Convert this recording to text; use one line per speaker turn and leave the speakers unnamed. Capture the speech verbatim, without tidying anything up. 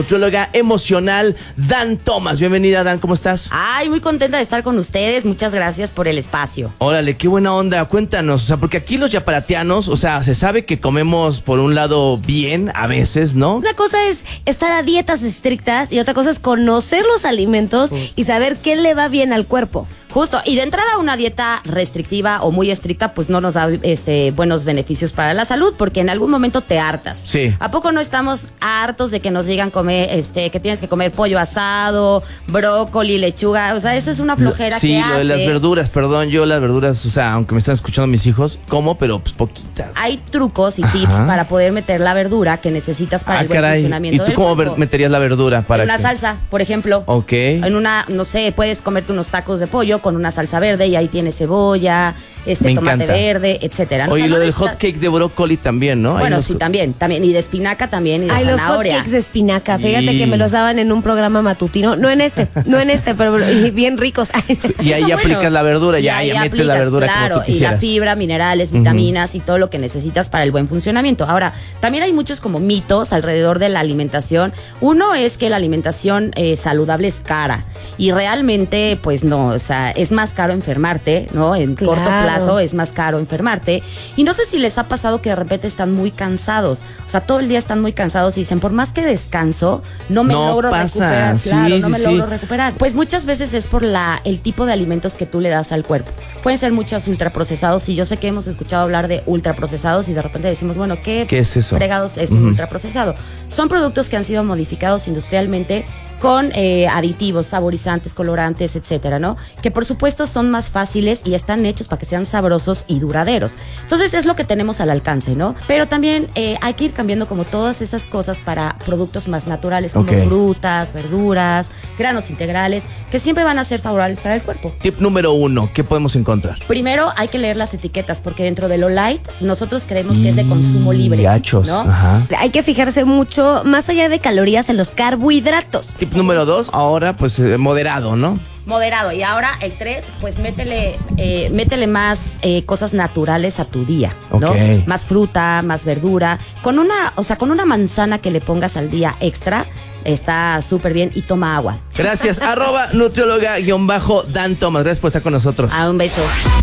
Nutrióloga emocional, Dan Thomas. Bienvenida, Dan, ¿cómo estás?
Ay, muy contenta de estar con ustedes. Muchas gracias por el espacio.
Órale, qué buena onda. Cuéntanos, o sea, porque aquí los yaparatianos, o sea, se sabe que comemos por un lado bien a veces, ¿no?
Una cosa es estar a dietas estrictas y otra cosa es conocer los alimentos
Justo.
y saber qué le va bien al cuerpo.
Justo, y de entrada una dieta restrictiva o muy estricta pues no nos da este, buenos beneficios para la salud porque en algún momento te hartas.
Sí.
¿A poco no estamos hartos de que nos digan comer, este, que tienes que comer pollo asado, brócoli, lechuga? O sea, eso es una flojera
sí,
que
lo de
hace.
las verduras, perdón, yo las verduras, o sea, aunque me están escuchando mis hijos, como, pero pues poquitas.
Hay trucos y
Ajá.
tips para poder meter la verdura que necesitas para
Ah,
el buen
caray.
funcionamiento
¿Y tú
del
cómo
cuerpo.
ver- meterías la verdura para
En una
que-
salsa, por ejemplo.
Ok.
En una, no sé, puedes comerte unos tacos de pollo con una salsa verde y ahí tienes cebolla, este
Me
tomate
encanta.
verde, etcétera.
Oye,
O sea,
lo
no
del
necesitas-
hot cake de brócoli también, ¿no? Ahí
Bueno,
nos-
sí, también, también. Y de espinaca también, y de
Ay, los
zanahoria.
hotcakes de espinaca. Fíjate
Y-
que me los daban en un programa matutino. No en este, no en este, pero y bien ricos.
Y ahí
son
aplicas
buenos.
la verdura,
Y
ya,
ahí
ya metes
aplicas,
la verdura
claro,
como tú
y la
quisieras.
fibra, minerales, vitaminas y todo lo que necesitas para el buen funcionamiento. Ahora, también hay muchos como mitos alrededor de la alimentación. Uno es que la alimentación eh, saludable es cara y realmente, pues no, o sea, es más caro enfermarte, ¿no? En
Claro.
corto plazo es más caro enfermarte. Y no sé si les ha pasado que de repente están muy cansados. O sea, todo el día están muy cansados y dicen, por más que descanso, no me
No
logro
pasa,
recuperar.
sí,
Claro, no
sí,
me
sí.
logro recuperar. Pues muchas veces es por la el tipo de alimentos que tú le das al cuerpo. Pueden ser muchos ultraprocesados y yo sé que hemos escuchado hablar de ultraprocesados y de repente decimos, bueno, ¿qué,
¿Qué es eso?
fregados es
Ujú.
un ultraprocesado? Son productos que han sido modificados industrialmente con eh, aditivos, saborizantes, colorantes, etcétera, ¿no? Que por supuesto son más fáciles y están hechos para que sean sabrosos y duraderos. Entonces es lo que tenemos al alcance, ¿no? Pero también eh, hay que ir cambiando como todas esas cosas para productos más naturales, como
Ok.
frutas, verduras, granos integrales, que siempre van a ser favorables para el cuerpo.
Tip número uno, ¿qué podemos encontrar?
Primero hay que leer las etiquetas porque dentro de lo light nosotros creemos que es de consumo libre,
Gachos,
¿no?
ajá.
Hay que fijarse mucho más allá de calorías en los carbohidratos.
Tip número dos, ahora pues eh, moderado, ¿no?
Moderado. Y ahora el tres, pues métele, eh, métele más eh, cosas naturales a tu día, ¿no?
Ok.
Más fruta, más verdura. Con una, o sea, con una manzana que le pongas al día extra, está súper bien y toma agua.
Gracias, arroba nutrióloga guión bajo Dan Thomas. Gracias por estar con nosotros.
Ah, un beso.